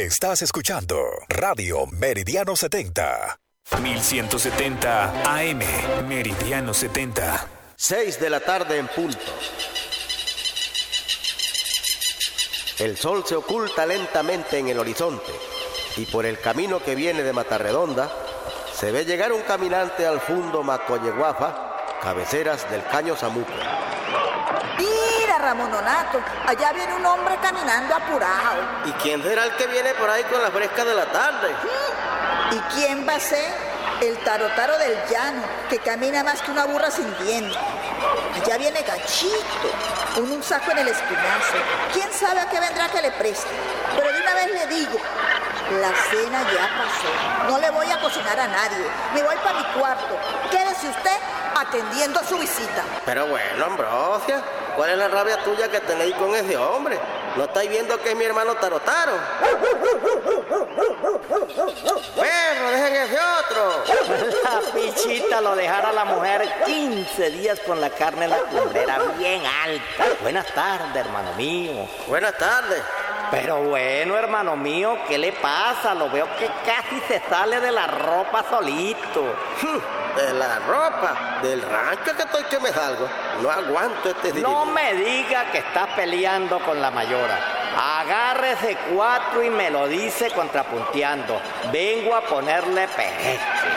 Estás escuchando Radio Meridiano 70. 1170 AM, Meridiano 70. 6 de la tarde en punto. El sol se oculta lentamente en el horizonte y por el camino que viene de Matarredonda se ve llegar un caminante al fundo Macoyeguafa, cabeceras del Caño Zamuco. Mira, Ramón Donato, allá viene un hombre caminando apurado. ¿Y quién será el que viene por ahí con la fresca de la tarde? ¿Y quién va a ser? El tarotaro del llano, que camina más que una burra sin dientes. Allá viene Gachito, con un saco en el espinazo. ¿Quién sabe a qué vendrá que le preste? Pero de una vez le digo, la cena ya pasó. No le voy a cocinar a nadie. Me voy para mi cuarto. Quédese usted atendiendo su visita. Pero bueno, Ambrosia, ¿cuál es la rabia tuya que tenéis con ese hombre? ¿No estáis viendo que es mi hermano Tarotaro? ¡Perro, dejen ese otro! La pichita lo dejara la mujer 15 días con la carne en la cumbera bien alta. Buenas tardes, hermano mío. Buenas tardes. Pero bueno, hermano mío, ¿qué le pasa? Lo veo que casi se sale de la ropa solito. ¿De la ropa? ¿Del rancho que estoy que me salgo? No aguanto este día. No me diga que está peleando con la mayora. Agárrese 4 y me lo dice contrapunteando. Vengo a ponerle pejeche.